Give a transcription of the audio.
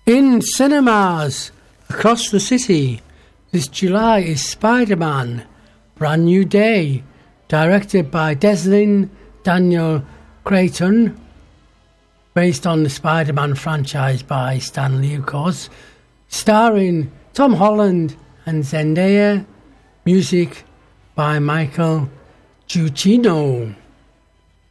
In cinemas across the city this July is Spider-Man Brand New Day, directed by Deslin Daniel Creighton, based on the Spider-Man franchise by Stan Lee, of course, starring Tom Holland and Zendaya, music by Michael Giacchino.